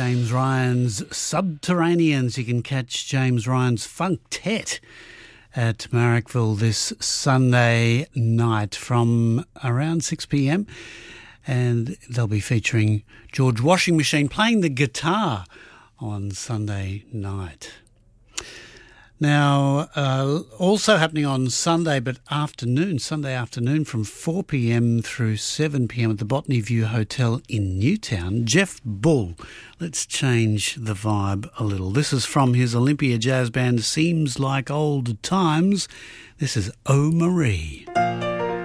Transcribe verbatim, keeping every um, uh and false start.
James Ryan's Subterraneans. You can catch James Ryan's Funktet at Marrickville this Sunday night from around six p.m. and they'll be featuring George Washing Machine playing the guitar on Sunday night. Now, uh, also happening on Sunday, but afternoon, Sunday afternoon from four p.m. through seven p.m. at the Botany View Hotel in Newtown, Jeff Bull. Let's change the vibe a little. This is from his Olympia Jazz Band, Seems Like Old Times. This is Oh Marie.